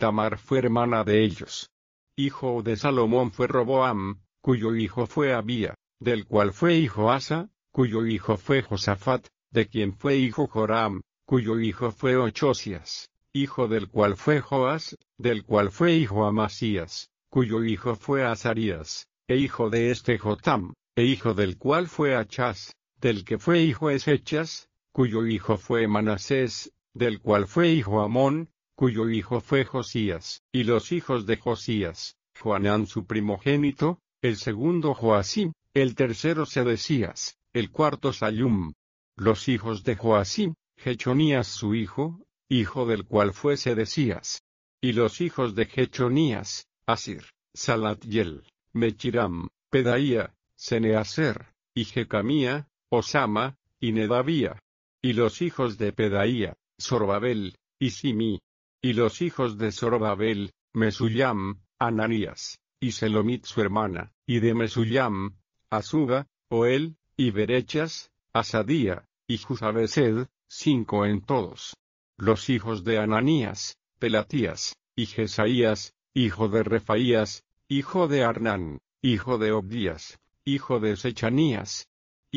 Tamar fue hermana de ellos. Hijo de Salomón fue Roboam, cuyo hijo fue Abía, del cual fue hijo Asa, cuyo hijo fue Josafat, de quien fue hijo Joram, cuyo hijo fue Ochosías, hijo del cual fue Joas, del cual fue hijo Amasías, cuyo hijo fue Azarías, e hijo de este Jotam, e hijo del cual fue Achaz, del que fue hijo Esechas, cuyo hijo fue Manasés, del cual fue hijo Amón, cuyo hijo fue Josías, y los hijos de Josías, Joanán su primogénito, el segundo Joacim, el tercero Sedecías, el cuarto Sallum. Los hijos de Joacim, Jechonías su hijo, hijo del cual fue Sedecías. Y los hijos de Jechonías, Asir, Salatiel, Mechiram, Pedaía, Seneaser, y Jecamía, Osama, y Nedabía. Y los hijos de Pedaía, Zorobabel, y Simi. Y los hijos de Zorobabel, Mesullam, Ananías, y Selomit su hermana, y de Mesullam, Azuba, Oel, y Berechas, Asadía, y Jusabesed, 5 en todos. Los hijos de Ananías, Pelatías, y Jesaías, hijo de Refaías, hijo de Arnán, hijo de Obdías, hijo de Sechanías,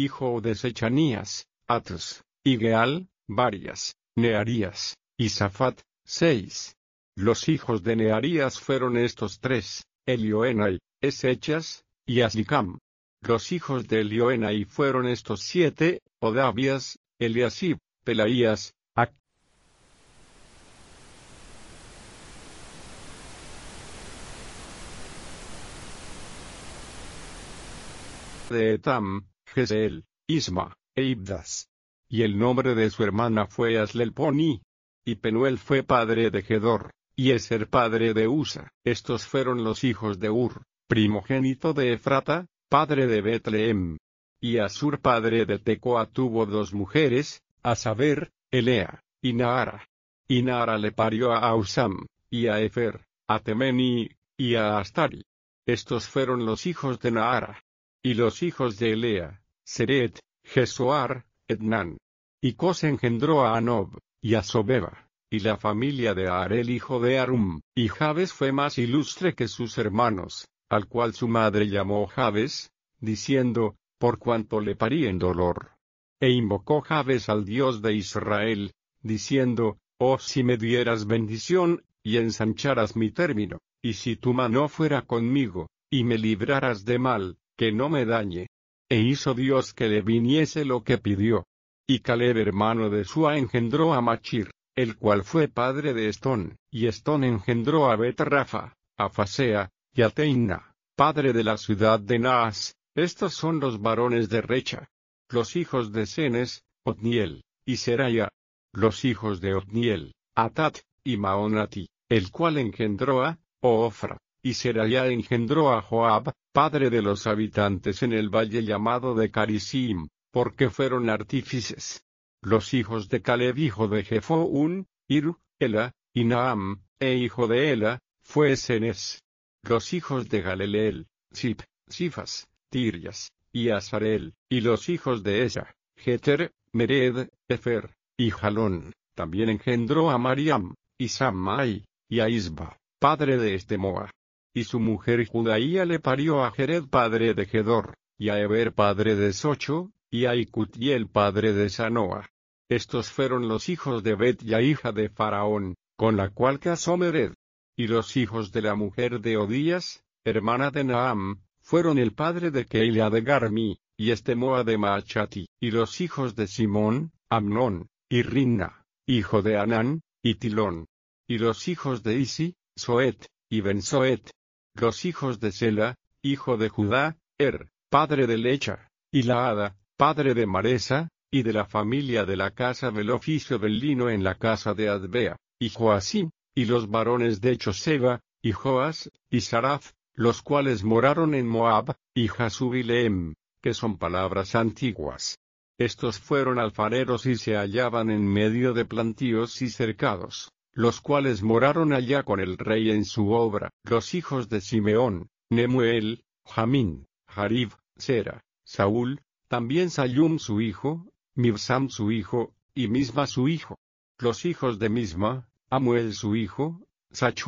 Atus, y Geal, Varias, Nearías, y Safat, 6. Los hijos de Nearías fueron estos 3, Elioenai, Esechas, y Azricam. Los hijos de Elioenai fueron estos 7, Odavías, Eliasib, Pelaías, de Etam, Jezeel, Isma, e Ibdas. Y el nombre de su hermana fue Aslelponi. Y Penuel fue padre de Gedor, y Eser padre de Usa. Estos fueron los hijos de Ur, primogénito de Efrata, padre de Betlehem. Y Asur padre de Tecoa tuvo 2 mujeres, a saber, Elea, y Naara. Y Naara le parió a Ausam, y a Efer, a Temeni, y a Astari. Estos fueron los hijos de Naara. Y los hijos de Elea, Seret, Jesuar, Etnan. Y Cos engendró a Anob, y a Sobeba, y la familia de Aarel hijo de Arum. Y Jabes fue más ilustre que sus hermanos, al cual su madre llamó Jabes, diciendo, por cuanto le parí en dolor. E invocó Jabes al Dios de Israel, diciendo, oh si me dieras bendición, y ensancharas mi término, y si tu mano fuera conmigo, y me libraras de mal, que no me dañe. E hizo Dios que le viniese lo que pidió. Y Caleb hermano de Sua engendró a Machir, el cual fue padre de Estón, y Estón engendró a Bet-Rafa, a Fasea, y a Teina, padre de la ciudad de Naas. Estos son los varones de Recha. Los hijos de Cenes, Otniel, y Seraya. Los hijos de Otniel, Atat, y Maonati, el cual engendró a Ofra. Y Seraya engendró a Joab, padre de los habitantes en el valle llamado de Carisim, porque fueron artífices. Los hijos de Caleb hijo de Jefoún, Iru, Ela, y Naam, e hijo de Ela, fue Cenes. Los hijos de Galeleel, Sip, Sifas, Tirias, y Azarel, y los hijos de Esa, Jeter, Mered, Efer, y Jalón. También engendró a Mariam, y Sammai, y a Isba, padre de Estemoa. Y su mujer Judaía le parió a Jered padre de Gedor, y a Eber padre de Socho, y a Icutiel padre de Sanoa. Estos fueron los hijos de Bet-Ya hija de Faraón, con la cual casó Mered. Y los hijos de la mujer de Odías, hermana de Naam, fueron el padre de Keila de Garmi, y Estemoa de Maachati. Y los hijos de Simón, Amnón, y Rinna, hijo de Anán, y Tilón. Y los hijos de Isi, Soet, y Ben-Soet. Los hijos de Sela, hijo de Judá, padre de Lecha, y Laada, padre de Maresa, y de la familia de la casa del oficio del lino en la casa de Adbea, y Joacim, y los varones de Choseba, y Joas, y Saraf, los cuales moraron en Moab, y Jasub y Lehem, que son palabras antiguas. Estos fueron alfareros y se hallaban en medio de plantíos y cercados, los cuales moraron allá con el rey en su obra. Los hijos de Simeón, Nemuel, Jamín, Jarib, Sera, Saúl, también Sayum su hijo, Mibsam su hijo, y Misma su hijo. Los hijos de Misma, Amuel su hijo, Sachu